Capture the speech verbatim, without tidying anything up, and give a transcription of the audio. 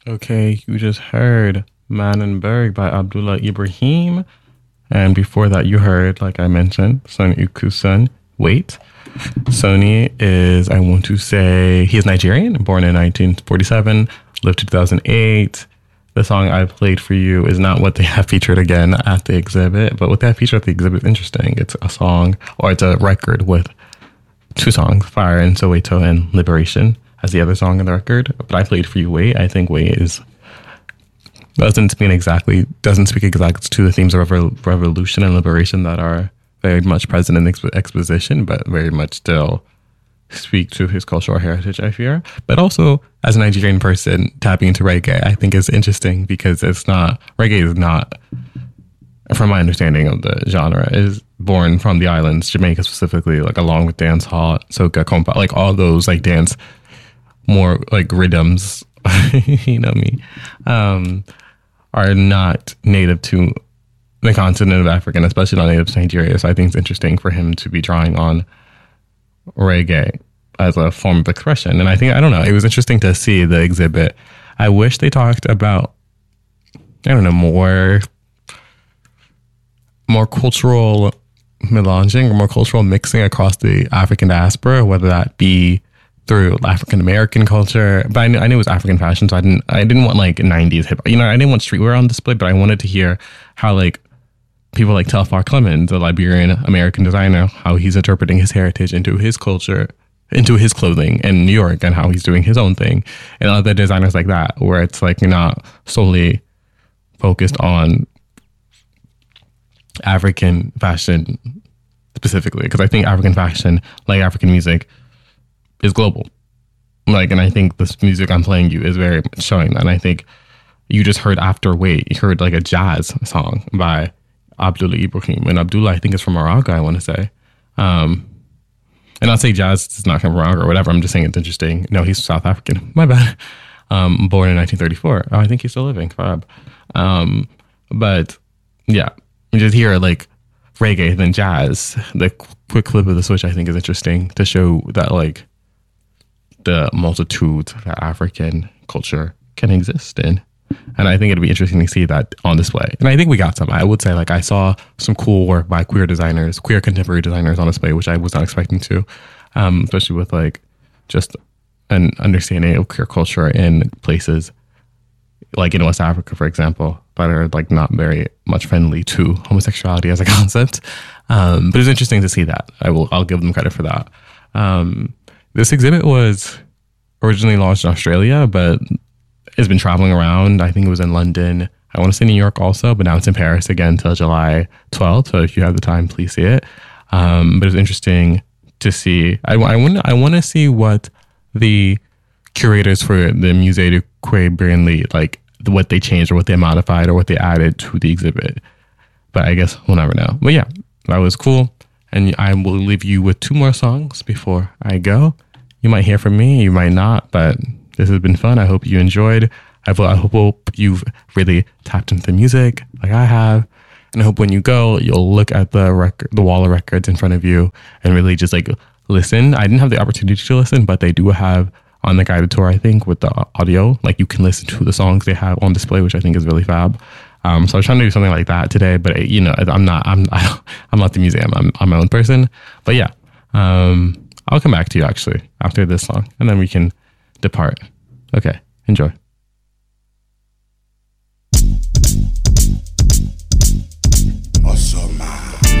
Okay, you just heard Man and Berg by Abdullah Ibrahim. And before that, you heard, like I mentioned, Sonny Ukusun, Wait. Sonny is, I want to say, he is Nigerian, born in nineteen forty-seven, lived to two thousand eight. The song I played for you is not what they have featured again at the exhibit, but what they have featured at the exhibit is interesting. It's a song, or it's a record with two songs, Fire and Soweto and Liberation as the other song in the record. But I played for you Wait. I think Wait is doesn't mean exactly doesn't speak exactly to the themes of revo- revolution and liberation that are very much present in the exp- exposition, but very much still speak to his cultural heritage, I fear. But also, as a Nigerian person, tapping into reggae, I think is interesting because it's not, reggae is not, from my understanding of the genre, is born from the islands, Jamaica specifically, like along with dance hall, soca, compa, like all those like dance, more like rhythms, you know me, um, are not native to the continent of Africa, and especially not native to Nigeria. So I think it's interesting for him to be drawing on reggae as a form of expression. And I think, I don't know, it was interesting to see the exhibit. I wish they talked about, I don't know, more, more cultural melanging or more cultural mixing across the African diaspora, whether that be through African American culture. But I knew, I knew it was African fashion, so I didn't I didn't want like nineties hip hop. You know, I didn't want streetwear on display, but I wanted to hear how like people like Telfar Clemens, a Liberian American designer, how he's interpreting his heritage into his culture, into his clothing in New York, and how he's doing his own thing, and other designers like that, where it's like you're not solely focused on African fashion specifically, because I think African fashion, like African music, is global. Like, and I think this music I'm playing you is very much showing that. And I think you just heard After Wait, you heard like a jazz song by Abdullah Ibrahim. And Abdullah, I think, is from Morocco, I want to say. Um, and I'll say jazz is not from Morocco or whatever. I'm just saying it's interesting. No, he's South African. My bad. Um, born in nineteen thirty-four. Oh, I think he's still living. Fab. Um, but yeah, you just hear like reggae, then jazz. The quick flip of the switch, I think, is interesting to show that like the multitude that African culture can exist in. And I think it'd be interesting to see that on display. And I think we got some. I would say like I saw some cool work by queer designers, queer contemporary designers on display, which I was not expecting to, um, especially with like just an understanding of queer culture in places like in West Africa, for example, that are like not very much friendly to homosexuality as a concept. Um, but it's interesting to see that. I will, I'll give them credit for that. Um, This exhibit was originally launched in Australia, but it's been traveling around. I think it was in London. I want to say New York also, but now it's in Paris again until July twelfth. So if you have the time, please see it. Um, but it's interesting to see. I, I want I want to see what the curators for the Musée du Quai Branly, like what they changed or what they modified or what they added to the exhibit. But I guess we'll never know. But yeah, that was cool. And I will leave you with two more songs before I go. You might hear from me, you might not, but this has been fun. I hope you enjoyed. I hope you've really tapped into the music like I have. And I hope when you go, you'll look at the record, the wall of records in front of you and really just like listen. I didn't have the opportunity to listen, but they do have on the guided tour, I think, with the audio, like you can listen to the songs they have on display, which I think is really fab. Um, so I was trying to do something like that today, but you know, I'm not, I'm, I don't, I'm not the museum. I'm, I'm my own person. But yeah, um, I'll come back to you actually after this song, and then we can depart. Okay, enjoy.